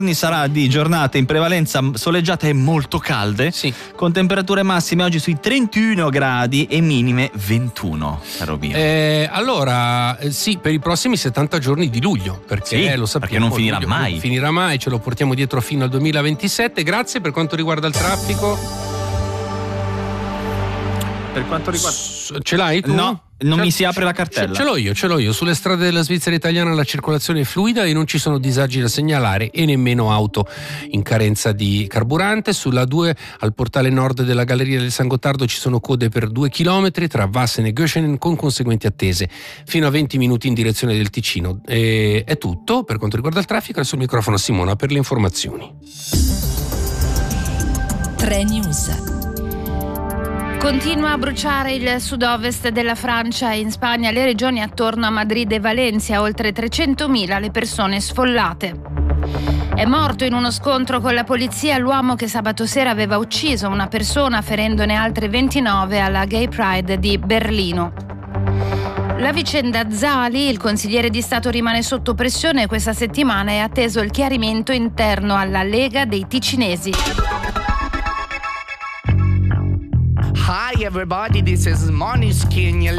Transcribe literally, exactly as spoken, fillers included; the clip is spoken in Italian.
Sarà di giornate in prevalenza soleggiate e molto calde, sì, con temperature massime oggi sui trentuno gradi e minime ventuno, caro Bio. Eh, allora, eh, sì, per i prossimi settanta giorni di luglio, perché sì, eh, lo sappiamo, perché non finirà luglio, mai. Non finirà mai, ce lo portiamo dietro fino al duemilaventisette. Grazie. Per quanto riguarda il traffico, per quanto riguarda S- ce l'hai tu? No, non ce, mi si apre ce, la cartella. Ce, ce l'ho io, ce l'ho io. Sulle strade della Svizzera italiana la circolazione è fluida e non ci sono disagi da segnalare e nemmeno auto in carenza di carburante. Sulla due al portale nord della Galleria del San Gottardo ci sono code per due chilometri tra Vassen e Göschenen con conseguenti attese fino a venti minuti in direzione del Ticino. E è tutto per quanto riguarda il traffico. Adesso il microfono a Simona per le informazioni. tre News. Continua a bruciare il sud-ovest della Francia e in Spagna le regioni attorno a Madrid e Valencia, oltre trecentomila le persone sfollate. È morto in uno scontro con la polizia l'uomo che sabato sera aveva ucciso una persona ferendone altre ventinove alla Gay Pride di Berlino. La vicenda Zali, il consigliere di Stato rimane sotto pressione e questa settimana è atteso il chiarimento interno alla Lega dei Ticinesi. Hi everybody, this is Måneskin.